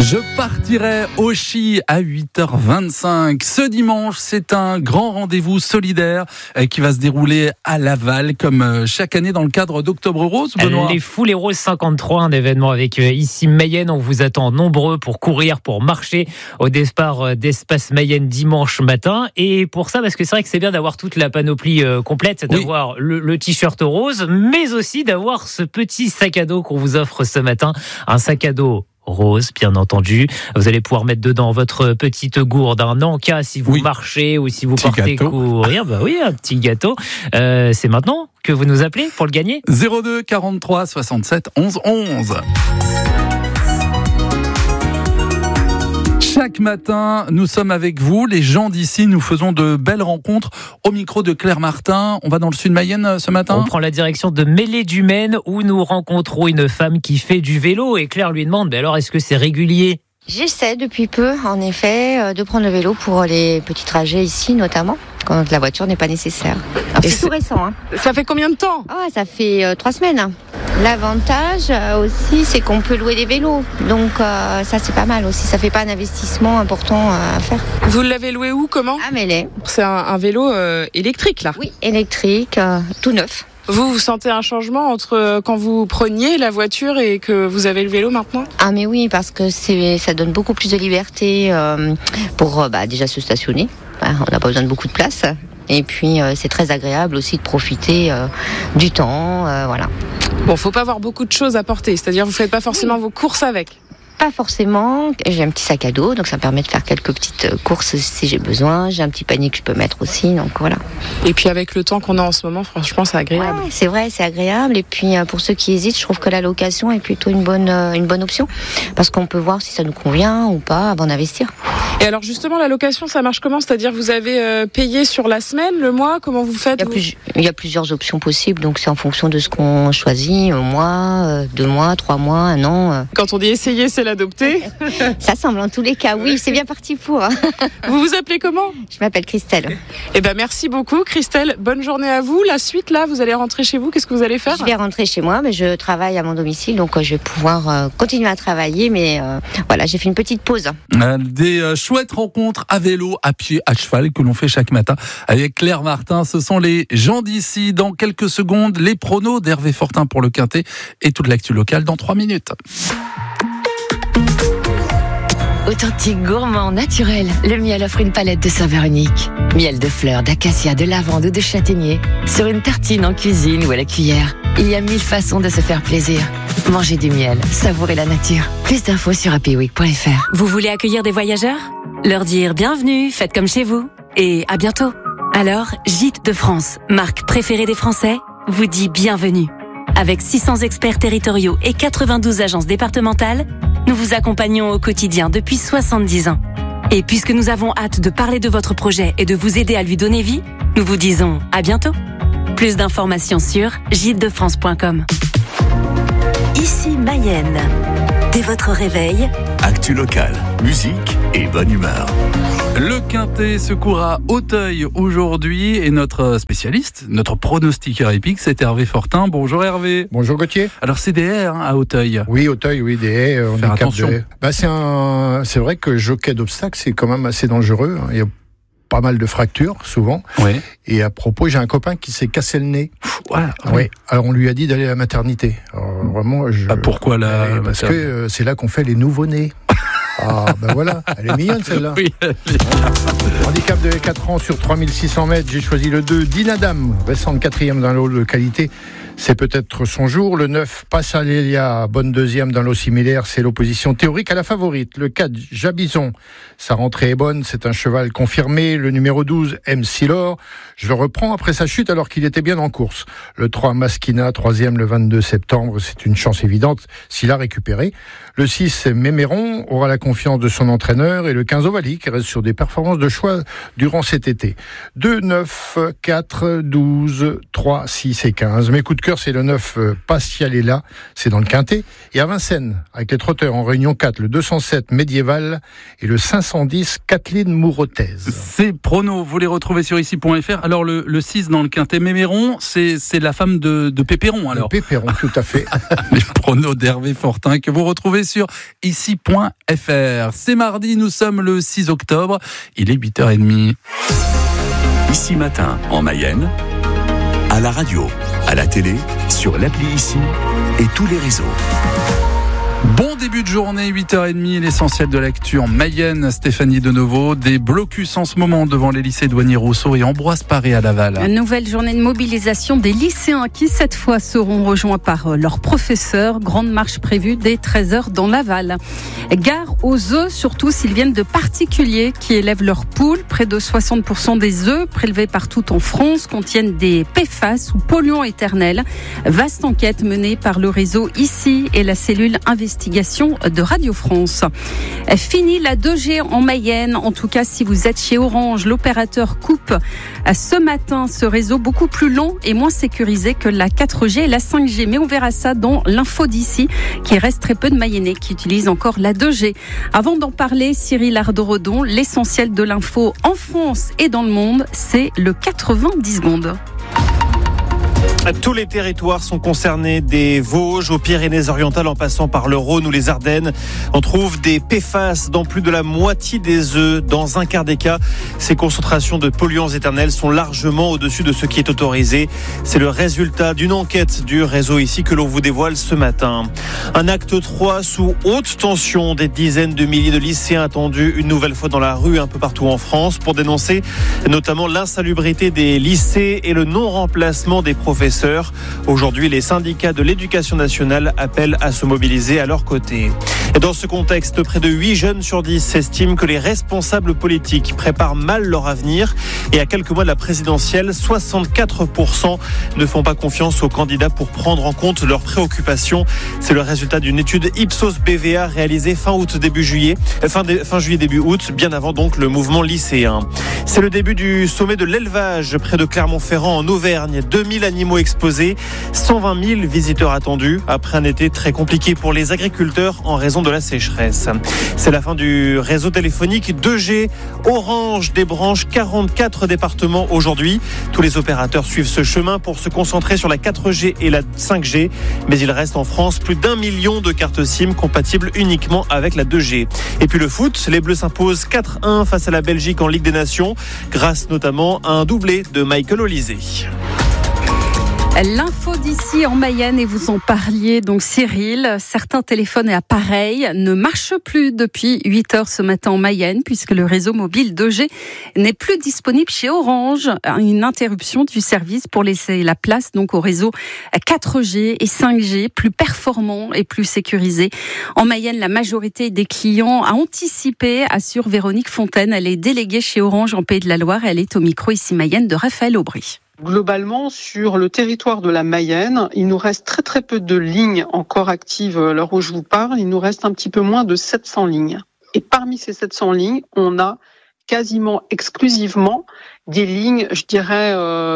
Je partirai au Chi à 8h25. Ce dimanche, c'est un grand rendez-vous solidaire qui va se dérouler à Laval, comme chaque année dans le cadre d'Octobre Rose. Benoît. Les Foules et Roses 53, un événement avec ici Mayenne. On vous attend nombreux pour courir, pour marcher au départ d'Espace Mayenne dimanche matin. Et pour ça, parce que c'est vrai que c'est bien d'avoir toute la panoplie complète, d'avoir le t-shirt rose, mais aussi d'avoir ce petit sac à dos qu'on vous offre ce matin. Un sac à dos rose, bien entendu. Vous allez pouvoir mettre dedans votre petite gourde, un encas si vous marchez ou si vous partez courir. Bah oui, un petit gâteau. C'est maintenant que vous nous appelez pour le gagner. 02 43 67 11 11. Chaque matin, nous sommes avec vous, les gens d'ici. Nous faisons de belles rencontres au micro de Claire Martin. On va dans le sud Mayenne ce matin. On prend la direction de Mêlée-du-Maine où nous rencontrons une femme qui fait du vélo. Et Claire lui demande, mais alors est-ce que c'est régulier ? J'essaie depuis peu, en effet, de prendre le vélo pour les petits trajets ici, notamment, quand la voiture n'est pas nécessaire. Alors, c'est tout récent. Ça fait combien de temps ? Ça fait 3 semaines. L'avantage aussi, c'est qu'on peut louer des vélos. Donc ça, c'est pas mal aussi. Ça fait pas un investissement important à faire. Vous l'avez loué où, comment ? À Mêlée. C'est un vélo électrique, là ? Oui, électrique, tout neuf. Vous sentez un changement entre quand vous preniez la voiture et que vous avez le vélo maintenant ? Ah mais oui, parce que ça donne beaucoup plus de liberté pour déjà se stationner. On n'a pas besoin de beaucoup de place. Et puis c'est très agréable aussi de profiter du temps, voilà. Bon, faut pas avoir beaucoup de choses à porter, c'est-à-dire vous faites pas forcément vos courses avec. Pas forcément, j'ai un petit sac à dos, donc ça me permet de faire quelques petites courses si j'ai besoin. J'ai un petit panier que je peux mettre aussi, donc voilà. Et puis avec le temps qu'on a en ce moment, franchement, c'est agréable. Ouais, c'est vrai, c'est agréable. Et puis pour ceux qui hésitent, je trouve que la location est plutôt une bonne option, parce qu'on peut voir si ça nous convient ou pas avant d'investir. Et alors justement, la location, ça marche comment ? C'est-à-dire vous avez payé sur la semaine, le mois ? Comment vous faites ? Il y a plusieurs options possibles, donc c'est en fonction de ce qu'on choisit, 1 mois, 2 mois, 3 mois, 1 an. Quand on dit essayer, c'est l'adopter. Ça semble en tous les cas, oui, c'est bien parti pour. Vous vous appelez comment ? Je m'appelle Christelle. Eh ben merci beaucoup Christelle, bonne journée à vous. La suite là, vous allez rentrer chez vous, qu'est-ce que vous allez faire ? Je vais rentrer chez moi, mais je travaille à mon domicile, donc je vais pouvoir continuer à travailler, mais voilà, j'ai fait une petite pause. Des chouettes rencontres à vélo, à pied, à cheval que l'on fait chaque matin avec Claire Martin. Ce sont les gens d'ici. Dans quelques secondes, les pronos d'Hervé Fortin pour le Quintet et toute l'actu locale dans 3 minutes. Authentique, gourmand, naturel, le miel offre une palette de saveurs uniques. Miel de fleurs, d'acacia, de lavande ou de châtaignier. Sur une tartine en cuisine ou à la cuillère. Il y a 1000 façons de se faire plaisir. Mangez du miel, savourez la nature. Plus d'infos sur happyweek.fr. Vous voulez accueillir des voyageurs ? Leur dire bienvenue, faites comme chez vous. Et à bientôt. Alors, Gîtes de France, marque préférée des Français, vous dit bienvenue. Avec 600 experts territoriaux et 92 agences départementales, nous vous accompagnons au quotidien depuis 70 ans. Et puisque nous avons hâte de parler de votre projet et de vous aider à lui donner vie, nous vous disons à bientôt. Plus d'informations sur gîtesdefrance.com. Ici Mayenne. Dès votre réveil, actu locale, musique et bonne humeur. Le Quintet se court à Auteuil aujourd'hui et notre spécialiste, notre pronostiqueur épique, c'est Hervé Fortin. Bonjour Hervé. Bonjour Gauthier. Alors c'est des haies à Auteuil. Oui, Auteuil, oui, des haies. On faire est attention. C'est vrai que jockey d'obstacles, c'est quand même assez dangereux. Il y a pas mal de fractures, souvent. Oui. Et à propos, j'ai un copain qui s'est cassé le nez. Voilà. Oui. Alors on lui a dit d'aller à la maternité. Alors, vraiment, pourquoi la parce que c'est là qu'on fait les nouveaux-nés. Ah, ben voilà, elle est mignonne celle-là. Oui. Handicap de 4 ans sur 3600 mètres, j'ai choisi le 2, Dinadam, récente 4e dans l'eau de qualité. C'est peut-être son jour. Le 9, Passalélia, bonne 2e dans l'eau similaire. C'est l'opposition théorique à la favorite. Le 4, Jabison, sa rentrée est bonne. C'est un cheval confirmé. Le numéro 12, M. Silor. Je le reprends après sa chute alors qu'il était bien en course. Le 3, Maskina, 3e le 22 septembre. C'est une chance évidente s'il a récupéré. Le 6, Méméron, aura la confiance de son entraîneur. Et le 15, Ovalie, qui reste sur des performances de choix durant cet été. 2, 9, 4, 12, 3, 6 et 15. Mes coups de cœur, c'est le 9 Passialela, c'est dans le Quintet. Et à Vincennes, avec les trotteurs en réunion 4, le 207 Médiéval et le 510 Kathleen Mourotaise. Ces pronos, vous les retrouvez sur ici.fr. Alors le 6 dans le Quintet Méméron, c'est la femme de Pépéron alors. De Pépéron, tout à fait. Les pronos d'Hervé Fortin que vous retrouvez sur ici.fr. C'est mardi, nous sommes le 6 octobre, il est 8h30. Ici Matin en Mayenne, à la radio, à la télé, sur l'appli Ici et tous les réseaux. Bon début de journée, 8h30, l'essentiel de l'actu en Mayenne. Stéphanie Denovo, des blocus en ce moment devant les lycées Douanier Rousseau et Ambroise Paré à Laval. Une nouvelle journée de mobilisation des lycéens qui cette fois seront rejoints par leurs professeurs. Grande marche prévue dès 13h dans Laval. Gare aux œufs, surtout s'ils viennent de particuliers qui élèvent leurs poules. Près de 60% des œufs prélevés partout en France contiennent des PFAS ou polluants éternels. Vaste enquête menée par le réseau Ici et la cellule investigation de Radio France. Fini la 2G en Mayenne. En tout cas, si vous êtes chez Orange, l'opérateur coupe ce matin ce réseau beaucoup plus long et moins sécurisé que la 4G et la 5G. Mais on verra ça dans l'info d'ici, qui reste très peu de Mayennais qui utilisent encore la 2G. Avant d'en parler, Cyril Ardorodon, l'essentiel de l'info en France et dans le monde, c'est le 90 secondes. Tous les territoires sont concernés, des Vosges aux Pyrénées-Orientales en passant par le Rhône ou les Ardennes. On trouve des PFAS dans plus de la moitié des œufs. Dans un quart des cas, ces concentrations de polluants éternels sont largement au-dessus de ce qui est autorisé. C'est le résultat d'une enquête du réseau Ici que l'on vous dévoile ce matin. Un acte 3 sous haute tension. Des dizaines de milliers de lycéens attendus une nouvelle fois dans la rue un peu partout en France pour dénoncer notamment l'insalubrité des lycées et le non-remplacement des professeurs. Aujourd'hui, les syndicats de l'éducation nationale appellent à se mobiliser à leur côté. Et dans ce contexte, près de 8 jeunes sur 10 estiment que les responsables politiques préparent mal leur avenir. Et à quelques mois de la présidentielle, 64% ne font pas confiance aux candidats pour prendre en compte leurs préoccupations. C'est le résultat d'une étude Ipsos BVA réalisée fin juillet, début août, bien avant donc le mouvement lycéen. C'est le début du sommet de l'élevage près de Clermont-Ferrand en Auvergne. 2000 animaux exposés, 120 000 visiteurs attendus après un été très compliqué pour les agriculteurs en raison de la sécheresse. C'est la fin du réseau téléphonique 2G. Orange débranche 44 départements aujourd'hui. Tous les opérateurs suivent ce chemin pour se concentrer sur la 4G et la 5G. Mais il reste en France plus d'1 million de cartes SIM compatibles uniquement avec la 2G. Et puis le foot, les Bleus s'imposent 4-1 face à la Belgique en Ligue des Nations, grâce notamment à un doublé de Michael Olysée. L'info d'ici en Mayenne, et vous en parliez donc Cyril, certains téléphones et appareils ne marchent plus depuis 8h ce matin en Mayenne puisque le réseau mobile 2G n'est plus disponible chez Orange. Une interruption du service pour laisser la place donc au réseau 4G et 5G plus performant et plus sécurisé. En Mayenne, la majorité des clients a anticipé, assure Véronique Fontaine. Elle est déléguée chez Orange en Pays de la Loire. Elle est au micro ici Mayenne de Raphaël Aubry. Globalement, sur le territoire de la Mayenne, il nous reste très peu de lignes encore actives à l'heure où je vous parle. Il nous reste un petit peu moins de 700 lignes. Et parmi ces 700 lignes, on a quasiment exclusivement des lignes, je dirais,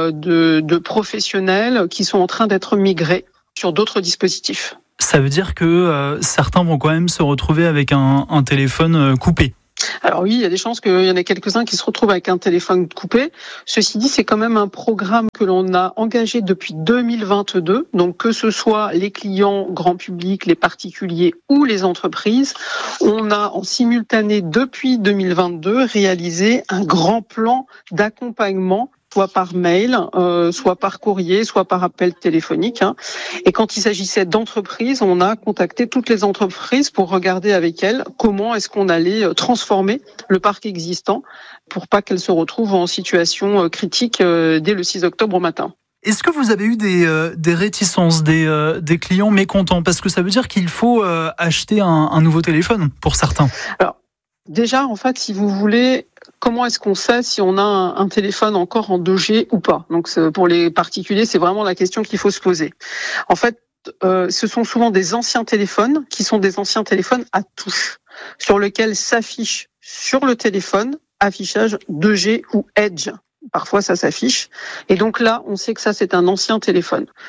de professionnels qui sont en train d'être migrés sur d'autres dispositifs. Ça veut dire que certains vont quand même se retrouver avec un téléphone coupé. Alors oui, il y a des chances qu'il y en ait quelques-uns qui se retrouvent avec un téléphone coupé. Ceci dit, c'est quand même un programme que l'on a engagé depuis 2022. Donc que ce soit les clients, grand public, les particuliers ou les entreprises, on a en simultané depuis 2022 réalisé un grand plan d'accompagnement, soit par mail, soit par courrier, soit par appel téléphonique. Et quand il s'agissait d'entreprises, on a contacté toutes les entreprises pour regarder avec elles comment est-ce qu'on allait transformer le parc existant pour pas qu'elles se retrouvent en situation critique dès le 6 octobre au matin. Est-ce que vous avez eu des réticences, des clients mécontents? Parce que ça veut dire qu'il faut acheter un nouveau téléphone pour certains. Alors, déjà, en fait, si vous voulez, comment est-ce qu'on sait si on a un téléphone encore en 2G ou pas? Donc, pour les particuliers, c'est vraiment la question qu'il faut se poser. En fait, ce sont souvent des anciens téléphones qui sont des anciens téléphones à touche, sur lesquels s'affiche sur le téléphone affichage 2G ou Edge. Parfois, ça s'affiche. Et donc là, on sait que ça, c'est un ancien téléphone.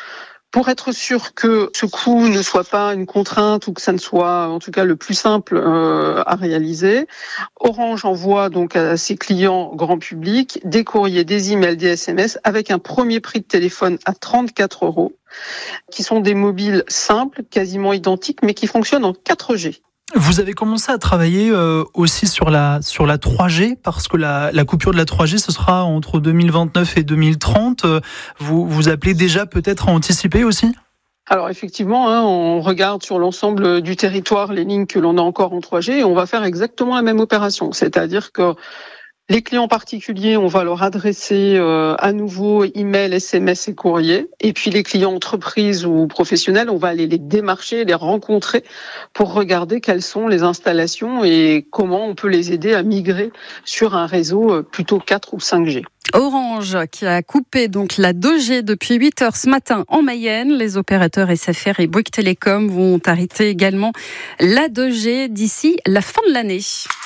Pour être sûr que ce coût ne soit pas une contrainte ou que ça ne soit en tout cas le plus simple à réaliser, Orange envoie donc à ses clients grand public des courriers, des emails, des SMS avec un premier prix de téléphone à 34 €, qui sont des mobiles simples, quasiment identiques, mais qui fonctionnent en 4G. Vous avez commencé à travailler aussi sur la 3G, parce que la coupure de la 3G, ce sera entre 2029 et 2030. Vous appelez déjà peut-être à anticiper aussi ? Alors effectivement, on regarde sur l'ensemble du territoire les lignes que l'on a encore en 3G et on va faire exactement la même opération. C'est-à-dire que les clients particuliers, on va leur adresser à nouveau email, SMS et courrier. Et puis les clients entreprises ou professionnels, on va aller les démarcher, les rencontrer pour regarder quelles sont les installations et comment on peut les aider à migrer sur un réseau plutôt 4 ou 5G. Orange qui a coupé donc la 2G depuis 8h ce matin en Mayenne. Les opérateurs SFR et Bouygues Télécom vont arrêter également la 2G d'ici la fin de l'année.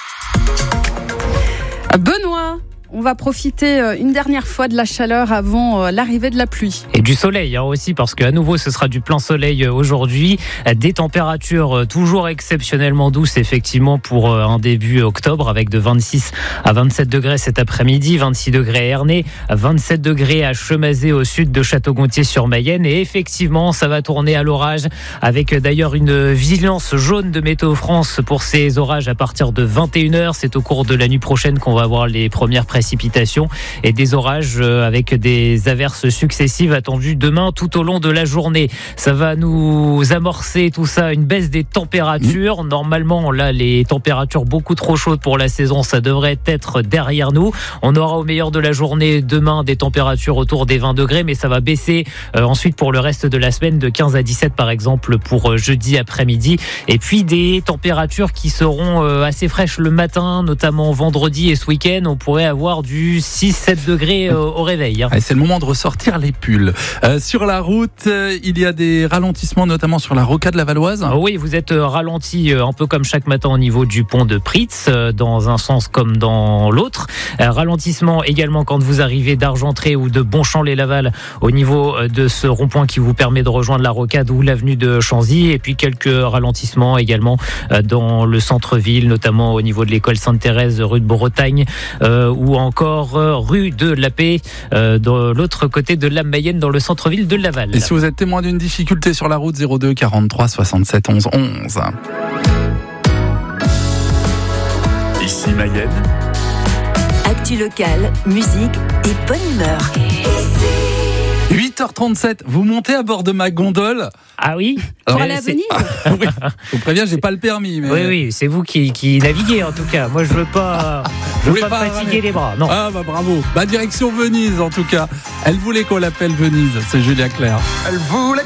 Benoît, on va profiter une dernière fois de la chaleur avant l'arrivée de la pluie. Et du soleil aussi, parce qu'à nouveau ce sera du plein soleil aujourd'hui. Des températures toujours exceptionnellement douces effectivement pour un début octobre, avec de 26 à 27 degrés cet après-midi, 26 degrés à Ernée, 27 degrés à Chemazé au sud de Château-Gontier-sur-Mayenne. Et effectivement ça va tourner à l'orage, avec d'ailleurs une vigilance jaune de Météo France pour ces orages à partir de 21h. C'est au cours de la nuit prochaine qu'on va avoir les premières précipitations et des orages avec des averses successives attendues demain tout au long de la journée. Ça va nous amorcer tout ça, une baisse des températures. Normalement, là, les températures beaucoup trop chaudes pour la saison, ça devrait être derrière nous. On aura au meilleur de la journée demain des températures autour des 20 degrés, mais ça va baisser ensuite pour le reste de la semaine, de 15 à 17 par exemple pour jeudi après-midi. Et puis des températures qui seront assez fraîches le matin, notamment vendredi et ce week-end. On pourrait avoir du 6-7 degrés au réveil. Allez, c'est le moment de ressortir les pulls. Sur la route, il y a des ralentissements, notamment sur la rocade lavalloise. Oui, vous êtes ralenti un peu comme chaque matin au niveau du pont de Pritz, dans un sens comme dans l'autre. Ralentissement également quand vous arrivez d'Argentré ou de Bonchamp-les-Laval au niveau de ce rond-point qui vous permet de rejoindre la rocade ou l'avenue de Chanzy. Et puis quelques ralentissements également dans le centre-ville, notamment au niveau de l'école Sainte-Thérèse, rue de Bretagne, ou encore rue de la Paix, de l'autre côté de la Mayenne, dans le centre-ville de Laval. Et si vous êtes témoin d'une difficulté sur la route, 02 43 67 11 11. Ici Mayenne. Actu locale, musique et bonne humeur. 8h37, vous montez à bord de ma gondole. Ah oui. Pour aller à Venise. Oui. Je vous préviens, j'ai pas le permis. Mais... Oui, c'est vous qui naviguez en tout cas. Moi, je veux pas fatiguer les bras. Non. Ah bah bravo. Direction Venise en tout cas. Elle voulait qu'on l'appelle Venise, c'est Julia Claire. Elle voulait